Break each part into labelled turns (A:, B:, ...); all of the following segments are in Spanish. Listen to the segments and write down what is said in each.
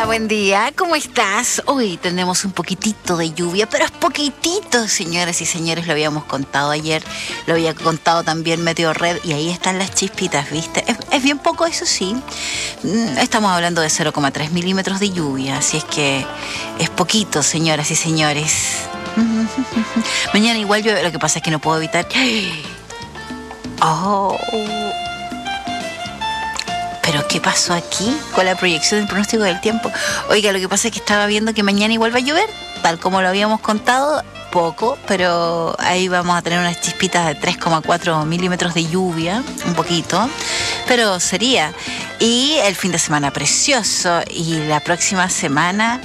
A: buen día, ¿cómo estás? Hoy tenemos un poquitito de lluvia, pero es poquitito, señoras y señores, lo habíamos contado ayer, lo había contado también Meteo Red, y ahí están las chispitas, ¿viste? Es bien poco, eso sí, estamos hablando de 0,3 milímetros de lluvia, así es que es poquito, señoras y señores. Mañana igual llueve, lo que pasa es que no puedo evitar... Oh... ¿Pero qué pasó aquí con la proyección del pronóstico del tiempo? Oiga, lo que pasa es que estaba viendo que mañana igual va a llover, tal como lo habíamos contado, poco, pero ahí vamos a tener unas chispitas de 3,4 milímetros de lluvia, un poquito, pero sería. Y el fin de semana precioso, y la próxima semana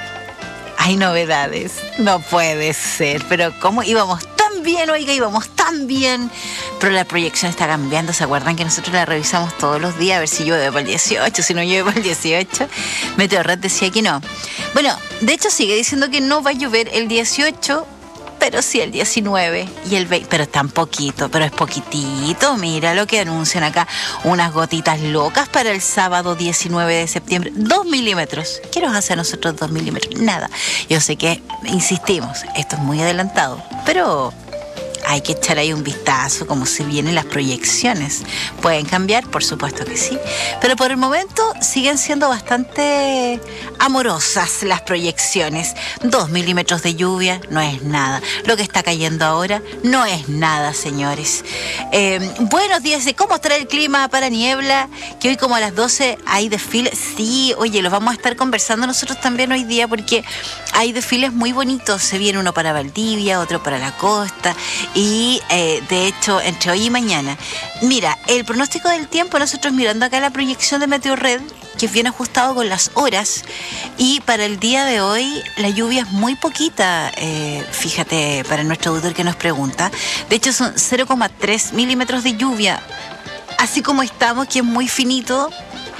A: hay novedades. No puede ser, pero ¿cómo íbamos tan bien? Oiga, íbamos tan bien. Pero la proyección está cambiando. ¿Se acuerdan que nosotros la revisamos todos los días a ver si llueve para el 18, si no llueve para el 18? Meteo Red decía que no. Bueno, de hecho sigue diciendo que no va a llover el 18, pero sí el 19 y el 20. Pero tan poquito, pero es poquitito. Mira lo que anuncian acá. Unas gotitas locas para el sábado 19 de septiembre. 2 milímetros. ¿Qué nos hace a nosotros 2 milímetros? Nada. Yo sé que, insistimos, esto es muy adelantado, pero... hay que echar ahí un vistazo como si vienen las proyecciones. ¿Pueden cambiar? Por supuesto que sí. Pero por el momento siguen siendo bastante amorosas las proyecciones. 2 milímetros de lluvia no es nada. Lo que está cayendo ahora no es nada, señores. Buenos días. ¿Cómo estará el clima para niebla? Que hoy como a las 12 hay desfiles. Sí, oye, los vamos a estar conversando nosotros también hoy día porque hay desfiles muy bonitos. Se viene uno para Valdivia, otro para la costa. Y de hecho, entre hoy y mañana. Mira, el pronóstico del tiempo, nosotros mirando acá la proyección de Meteo Red, que es bien ajustado con las horas, y para el día de hoy la lluvia es muy poquita, fíjate, para nuestro auditor que nos pregunta. De hecho son 0,3 milímetros de lluvia, así como estamos, que es muy finito,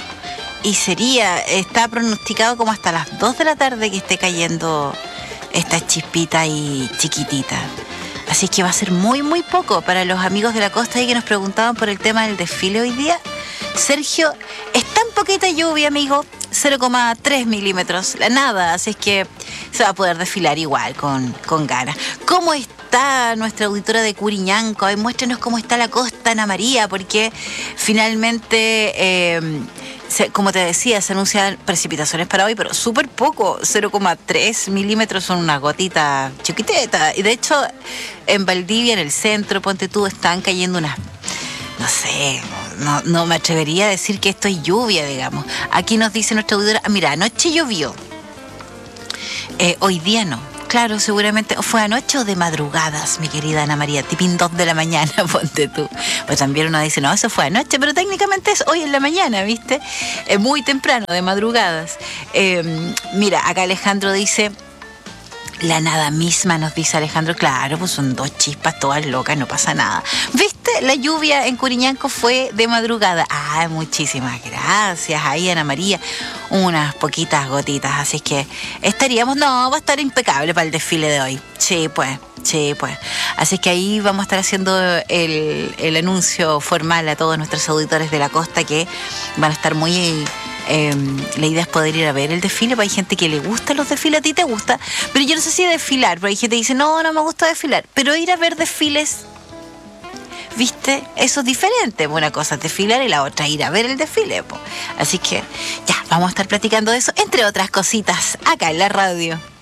A: y está pronosticado como hasta las 2 de la tarde que esté cayendo esta chispita y chiquitita. Así que va a ser muy, muy poco para los amigos de la costa ahí que nos preguntaban por el tema del desfile hoy día. Sergio, es tan poquita lluvia, amigo, 0,3 milímetros, la nada, así es que se va a poder desfilar igual, con ganas. ¿Cómo está nuestra auditora de Curiñanco? Ay, muéstrenos cómo está la costa, Ana María, porque finalmente... como te decía, se anuncian precipitaciones para hoy, pero súper poco, 0,3 milímetros, son unas gotitas chiquititas. Y de hecho, en Valdivia, en el centro, ponte tú, están cayendo unas, no sé, no me atrevería a decir que esto es lluvia, digamos. Aquí nos dice nuestra auditora, mira, anoche llovió, hoy día no. Claro, seguramente fue anoche o de madrugadas, mi querida Ana María, tipín 2 de la mañana, ponte tú. Pues también uno dice, no, eso fue anoche, pero técnicamente es hoy en la mañana, ¿viste? Muy temprano, de madrugadas. Mira, acá Alejandro dice... La nada misma, nos dice Alejandro. Claro, pues son 2 chispas todas locas, no pasa nada. ¿Viste? La lluvia en Curiñanco fue de madrugada. Ah, muchísimas gracias ahí, Ana María. Unas poquitas gotitas, así que va a estar impecable para el desfile de hoy. Sí, pues. Así que ahí vamos a estar haciendo el anuncio formal a todos nuestros auditores de la costa que van a estar muy... la idea es poder ir a ver el desfile, porque hay gente que le gusta los desfiles, a ti te gusta, pero yo no sé si desfilar, porque hay gente que dice, no me gusta desfilar, pero ir a ver desfiles, ¿viste? Eso es diferente, una cosa es desfilar y la otra ir a ver el desfile, po. Así que ya, vamos a estar platicando de eso, entre otras cositas, acá en la radio.